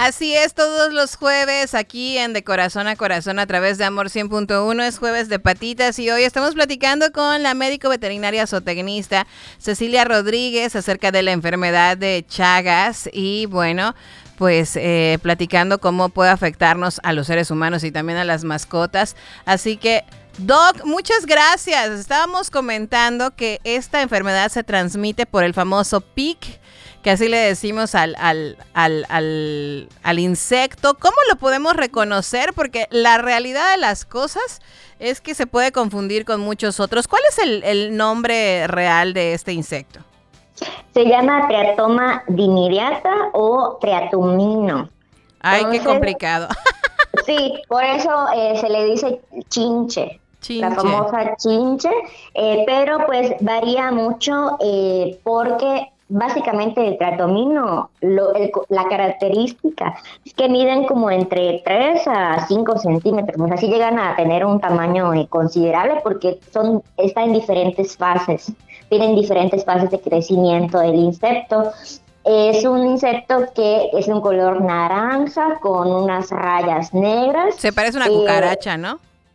Así es, todos los jueves aquí en De Corazón a Corazón a través de Amor 100.1 es jueves de patitas y hoy estamos platicando con la médico veterinaria zootecnista Cecilia Rodríguez acerca de la enfermedad de Chagas y bueno, pues platicando cómo puede afectarnos a los seres humanos y también a las mascotas. Así que, Doc, muchas gracias. Estábamos comentando que esta enfermedad se transmite por el famoso pic, que así le decimos al insecto. ¿Cómo lo podemos reconocer? Porque la realidad de las cosas es que se puede confundir con muchos otros. ¿Cuál es el nombre real de este insecto? Se llama Triatoma dimidiata o triatumino. Ay, entonces, qué complicado. Sí, por eso se le dice chinche. La famosa chinche, pero pues varía mucho porque básicamente el triatomino, la característica es que miden como entre 3 a 5 centímetros, pues así llegan a tener un tamaño considerable porque está en diferentes fases, tienen diferentes fases de crecimiento del insecto. Es un insecto que es de un color naranja con unas rayas negras. Se parece a una cucaracha, ¿no?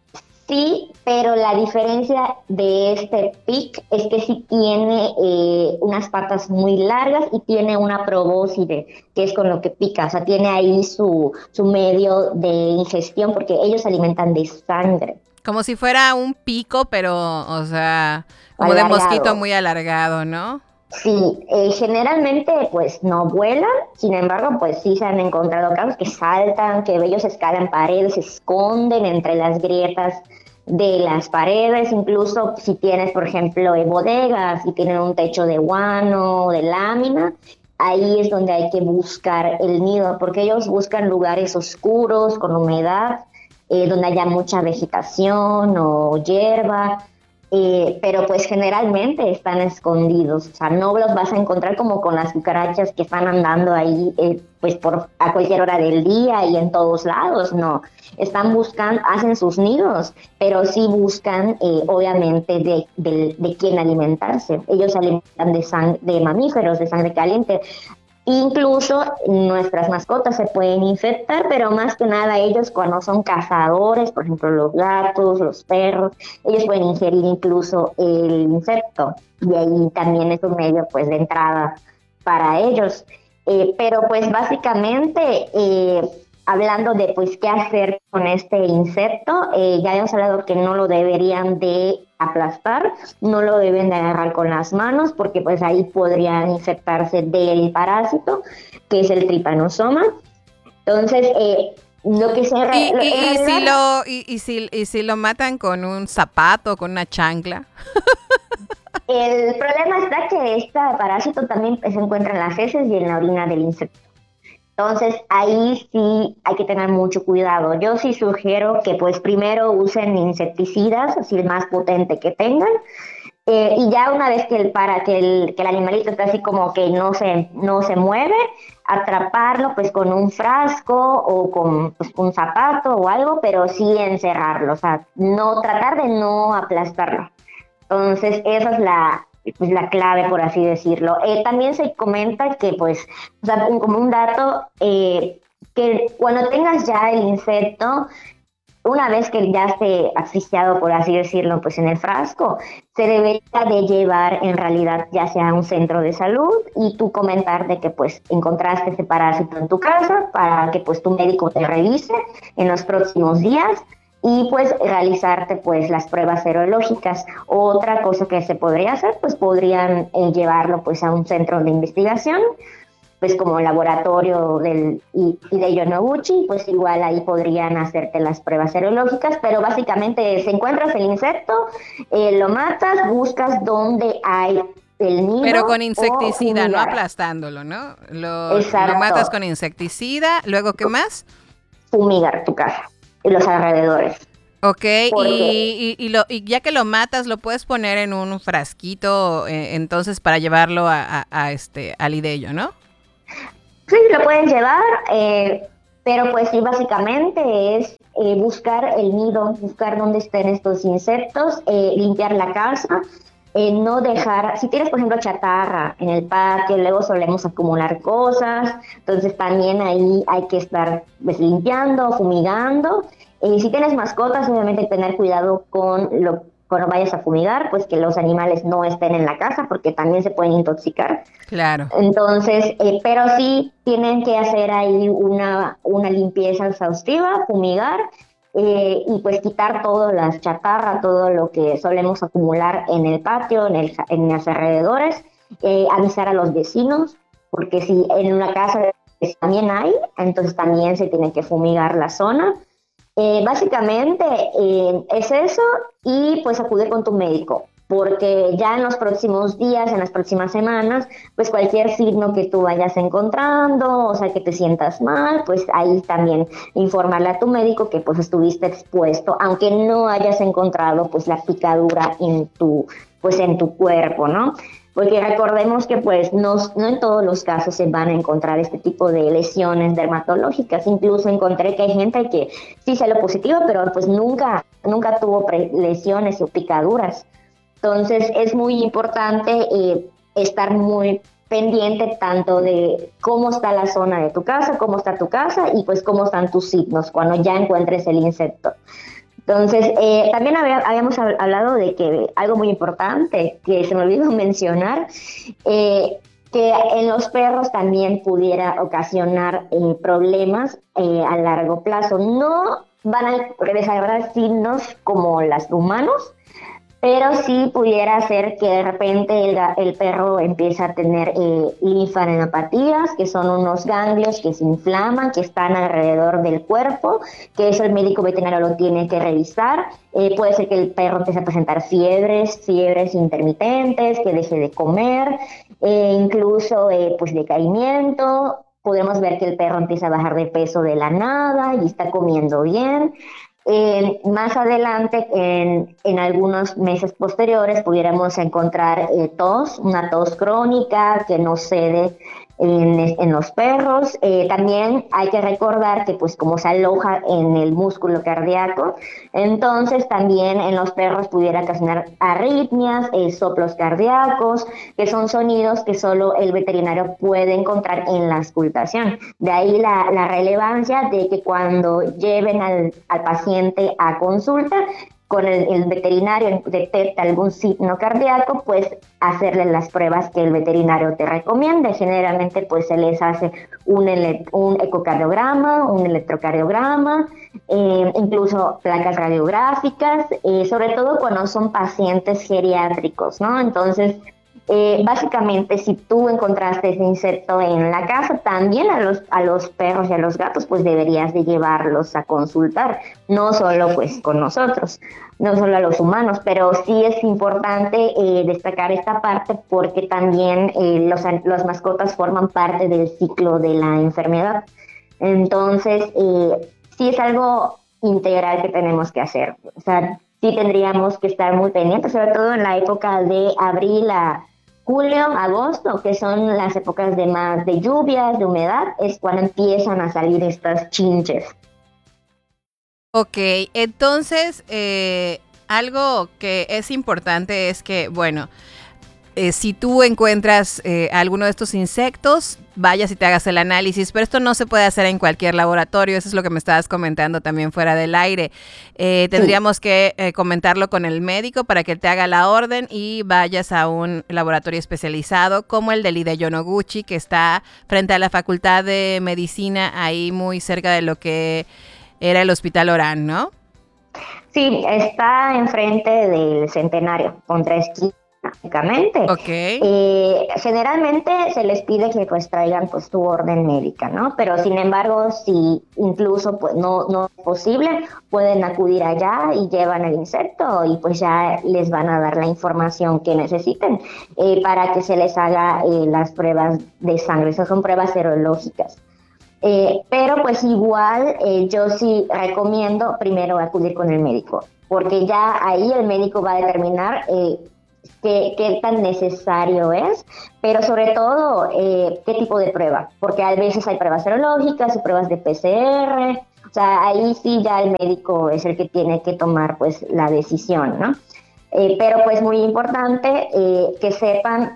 Sí, pero la diferencia de este pic es que sí tiene unas patas muy largas y tiene una probóscide, que es con lo que pica, o sea, tiene ahí su medio de ingestión porque ellos se alimentan de sangre. Como si fuera un pico, pero, o sea, como alargado. De mosquito muy alargado, ¿no? Sí, generalmente pues no vuelan, sin embargo pues sí se han encontrado casos que saltan, que ellos escalan paredes, se esconden entre las grietas de las paredes, incluso si tienes por ejemplo bodegas y tienen un techo de guano, de lámina, ahí es donde hay que buscar el nido, porque ellos buscan lugares oscuros, con humedad, donde haya mucha vegetación o hierba. Pero pues generalmente están escondidos, o sea, no los vas a encontrar como con las cucarachas que están andando ahí pues a cualquier hora del día y en todos lados, no, están buscando, hacen sus nidos, pero sí buscan obviamente de quién alimentarse. Ellos se alimentan de mamíferos, de sangre caliente. Incluso nuestras mascotas se pueden infectar, pero más que nada ellos cuando son cazadores, por ejemplo los gatos, los perros, ellos pueden ingerir incluso el insecto y ahí también es un medio pues de entrada para ellos. Pero pues básicamente hablando de pues qué hacer con este insecto, ya hemos hablado que no lo deberían de aplastar, no lo deben de agarrar con las manos porque pues ahí podrían infectarse del parásito que es el trypanosoma. Entonces lo que y si lo matan con un zapato, con una chancla. El problema está que este parásito también se encuentra en las heces y en la orina del insecto. Entonces, ahí sí hay que tener mucho cuidado. Yo sí sugiero que pues primero usen insecticidas, así el más potente que tengan, y ya una vez que el animalito está así como que no se mueve, atraparlo pues con un frasco o con pues, un zapato o algo, pero sí encerrarlo, o sea, no tratar de no aplastarlo. Entonces, esa es la clave, por así decirlo. También se comenta que, pues, o sea, como un dato, que cuando tengas ya el insecto, una vez que ya esté asfixiado, por así decirlo, pues en el frasco, se debería de llevar en realidad ya sea a un centro de salud y tú comentar de que pues encontraste ese parásito en tu casa para que pues tu médico te revise en los próximos días y pues realizarte pues las pruebas serológicas. Otra cosa que se podría hacer, pues podrían llevarlo pues a un centro de investigación, pues como laboratorio del Hideo Noguchi, pues igual ahí podrían hacerte las pruebas serológicas, pero básicamente si encuentras el insecto, lo matas, buscas dónde hay el nido. Pero con insecticida, no aplastándolo, ¿no? Lo matas con insecticida, luego ¿qué más? Fumigar tu casa y los alrededores. Ok, y ya que lo matas, lo puedes poner en un frasquito, entonces para llevarlo al Hideo, ¿no? Sí, lo pueden llevar, pero pues sí, básicamente es buscar el nido, buscar dónde estén estos insectos, limpiar la casa, no dejar, si tienes por ejemplo chatarra en el patio, luego solemos acumular cosas, entonces también ahí hay que estar pues, limpiando, fumigando. Si tienes mascotas, obviamente tener cuidado con lo cuando vayas a fumigar, pues que los animales no estén en la casa porque también se pueden intoxicar. Claro. Entonces, pero sí tienen que hacer ahí una limpieza exhaustiva, fumigar y pues quitar todas las chatarra, todo lo que solemos acumular en el patio, en los alrededores, avisar a los vecinos, porque si en una casa también hay, entonces también se tiene que fumigar la zona. Básicamente es eso y pues acudir con tu médico, porque ya en los próximos días, en las próximas semanas, pues cualquier signo que tú vayas encontrando, o sea, que te sientas mal, pues ahí también informarle a tu médico que pues estuviste expuesto, aunque no hayas encontrado pues la picadura pues en tu cuerpo, ¿no? Porque recordemos que pues no en todos los casos se van a encontrar este tipo de lesiones dermatológicas. Incluso encontré que hay gente que sí salió positiva, pero pues nunca tuvo lesiones o picaduras. Entonces es muy importante estar muy pendiente tanto de cómo está la zona de tu casa, cómo está tu casa y pues cómo están tus signos cuando ya encuentres el insecto. Entonces, también habíamos hablado de que algo muy importante que se me olvidó mencionar, que en los perros también pudiera ocasionar problemas a largo plazo. No van a desarrollar signos como los humanos, pero sí pudiera ser que de repente el perro empiece a tener linfadeenopatías, que son unos ganglios que se inflaman, que están alrededor del cuerpo, que eso el médico veterinario lo tiene que revisar. Puede ser que el perro empiece a presentar fiebres intermitentes, que deje de comer, incluso pues decaimiento. Podemos ver que el perro empieza a bajar de peso de la nada y está comiendo bien. Más adelante, en algunos meses posteriores, pudiéramos encontrar una tos crónica que no cede en los perros. También hay que recordar que pues como se aloja en el músculo cardíaco, entonces también en los perros pudiera ocasionar arritmias, soplos cardíacos, que son sonidos que solo el veterinario puede encontrar en la auscultación. De ahí la relevancia de que cuando lleven al paciente a consulta, con el veterinario detecta algún signo cardíaco, pues hacerle las pruebas que el veterinario te recomiende. Generalmente pues se les hace un ecocardiograma, un electrocardiograma, incluso placas radiográficas, sobre todo cuando son pacientes geriátricos, ¿no? Entonces, básicamente, si tú encontraste ese insecto en la casa, también a los perros y a los gatos, pues deberías de llevarlos a consultar, no solo pues con nosotros, no solo a los humanos, pero sí es importante destacar esta parte porque también las mascotas forman parte del ciclo de la enfermedad. Entonces, sí es algo integral que tenemos que hacer. O sea, sí tendríamos que estar muy pendientes, sobre todo en la época de abril a julio, agosto, que son las épocas de lluvias, de humedad, es cuando empiezan a salir estas chinches. Ok, entonces algo que es importante es que, bueno, si tú encuentras alguno de estos insectos, vayas y te hagas el análisis, pero esto no se puede hacer en cualquier laboratorio, eso es lo que me estabas comentando también fuera del aire. Tendríamos que comentarlo con el médico para que él te haga la orden y vayas a un laboratorio especializado como el del IDE Yonoguchi, que está frente a la Facultad de Medicina, ahí muy cerca de lo que era el Hospital Orán, ¿no? Sí, está enfrente del Centenario, contra esquina, básicamente. Ok. Generalmente se les pide que pues traigan pues su orden médica, ¿no? Pero sin embargo, si incluso pues no es posible, pueden acudir allá y llevan el insecto y pues ya les van a dar la información que necesiten para que se les haga las pruebas de sangre. Esas son pruebas serológicas. Pero pues igual yo sí recomiendo primero acudir con el médico, porque ya ahí el médico va a determinar qué tan necesario es, pero sobre todo qué tipo de prueba, porque a veces hay pruebas serológicas y pruebas de PCR, o sea, ahí sí ya el médico es el que tiene que tomar pues la decisión, ¿no? Pero pues muy importante que sepan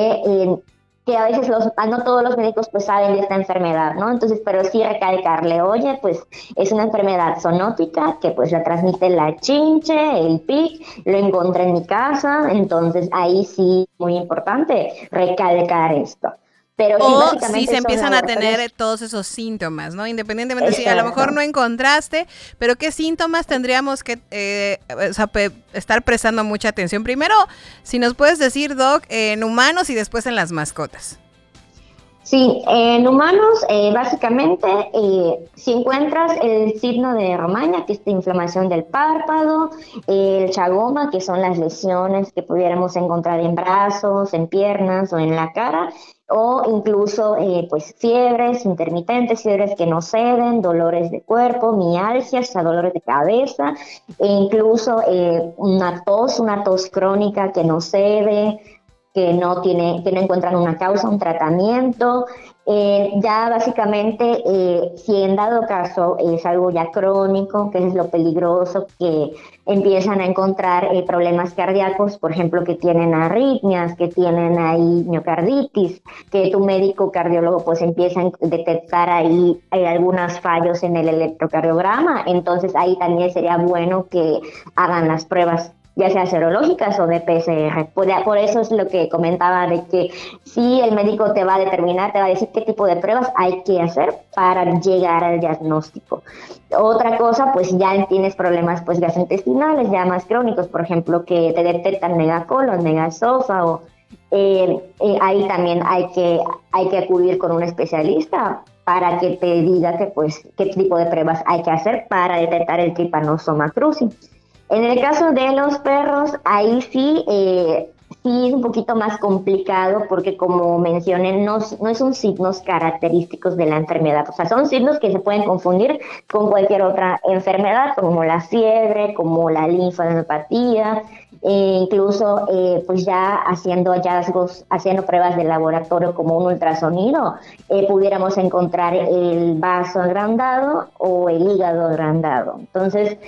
que a veces no todos los médicos pues saben de esta enfermedad, ¿no? Entonces, pero sí recalcarle, oye, pues es una enfermedad zoonótica que pues la transmite la chinche, el pic, lo encontré en mi casa, entonces ahí sí, muy importante recalcar esto. Pero sí, O si se básicamente son empiezan a tener laboratorios. todos esos síntomas, ¿no? Independientemente si a lo Exacto. mejor no encontraste, pero qué síntomas tendríamos que o sea, estar prestando mucha atención. Primero, si nos puedes decir, Doc, en humanos y después en las mascotas. Sí, en humanos, básicamente, si encuentras el signo de Romaña, que es la inflamación del párpado, el chagoma, que son las lesiones que pudiéramos encontrar en brazos, en piernas o en la cara, o incluso pues fiebres intermitentes, fiebres que no ceden, dolores de cuerpo, mialgias, o sea, dolores de cabeza, e incluso una tos crónica que no cede, que no encuentran una causa, un tratamiento. Ya básicamente, si en dado caso es algo ya crónico, que es lo peligroso, que empiezan a encontrar problemas cardíacos, por ejemplo, que tienen arritmias, que tienen ahí miocarditis, que tu médico cardiólogo pues empieza a detectar ahí algunos fallos en el electrocardiograma, entonces ahí también sería bueno que hagan las pruebas ya sea serológicas o de PCR. Por eso es lo que comentaba de que sí, el médico te va a determinar, te va a decir qué tipo de pruebas hay que hacer para llegar al diagnóstico. Otra cosa, pues ya tienes problemas pues gastrointestinales, ya más crónicos, por ejemplo, que te detectan megacolon, megaesófago. Ahí también hay que acudir con un especialista para que te diga que pues qué tipo de pruebas hay que hacer para detectar el Trypanosoma cruzi. En el caso de los perros, ahí sí, sí es un poquito más complicado porque como mencioné, no son signos característicos de la enfermedad. O sea, son signos que se pueden confundir con cualquier otra enfermedad, como la fiebre, como la linfadenopatía, incluso pues ya haciendo hallazgos, haciendo pruebas de laboratorio como un ultrasonido, pudiéramos encontrar el vaso agrandado o el hígado agrandado. Entonces,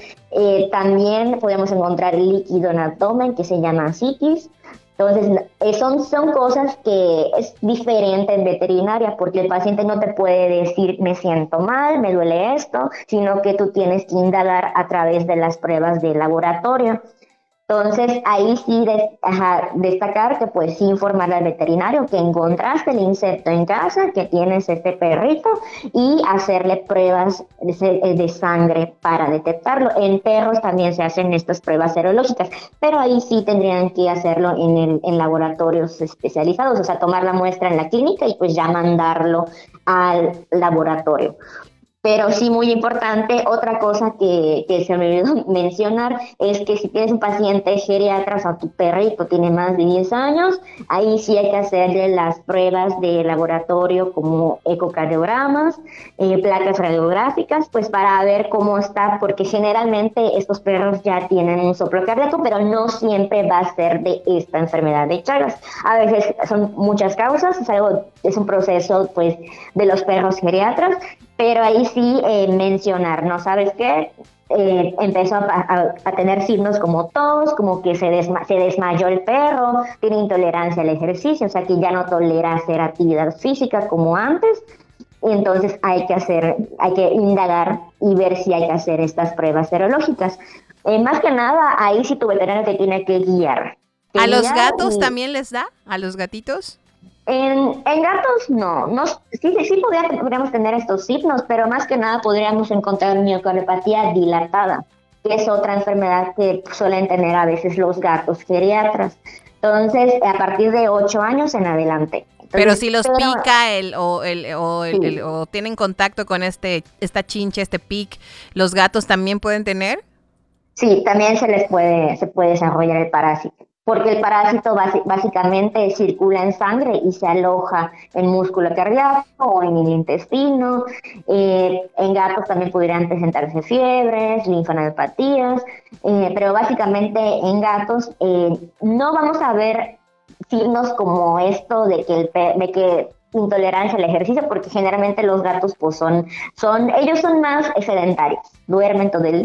también podemos encontrar líquido en abdomen que se llama citis. Entonces, son cosas que es diferente en veterinaria porque el paciente no te puede decir me siento mal, me duele esto, sino que tú tienes que indagar a través de las pruebas de laboratorio. Entonces, ahí sí destacar que pues sí informar al veterinario que encontraste el insecto en casa, que tienes este perrito y hacerle pruebas de sangre para detectarlo. En perros también se hacen estas pruebas serológicas, pero ahí sí tendrían que hacerlo en laboratorios especializados, o sea, tomar la muestra en la clínica y pues ya mandarlo al laboratorio. Pero sí, muy importante, otra cosa que se me olvidó mencionar es que si tienes un paciente geriatra, o sea, tu perrito tiene más de 10 años, ahí sí hay que hacerle las pruebas de laboratorio como ecocardiogramas, placas radiográficas, pues para ver cómo está, porque generalmente estos perros ya tienen un soplo cardíaco, pero no siempre va a ser de esta enfermedad de Chagas. A veces son muchas causas, es un proceso pues de los perros geriatras, pero ahí sí mencionar, ¿no? ¿Sabes qué? Empezó a tener signos como tos, como que se desmayó el perro, tiene intolerancia al ejercicio, o sea que ya no tolera hacer actividad física como antes, y entonces hay que indagar y ver si hay que hacer estas pruebas serológicas. Más que nada, ahí sí tu veterinario te tiene que guiar. ¿A los gatos también les da? ¿A los gatitos? En gatos no, sí podríamos tener estos signos, pero más que nada podríamos encontrar miocardiopatía dilatada, que es otra enfermedad que suelen tener a veces los gatos geriatras. Entonces, a partir de 8 años en adelante. Entonces, pero si los pica sí. o tienen contacto con esta chinche, este pic, ¿los gatos también pueden tener? Sí, también se puede desarrollar el parásito, porque el parásito básicamente circula en sangre y se aloja en músculo cardíaco o en el intestino. En gatos también pudieran presentarse fiebres, linfadenopatía, pero básicamente en gatos no vamos a ver signos como esto de que intolerancia al ejercicio, porque generalmente los gatos pues ellos son más sedentarios, duermen todo el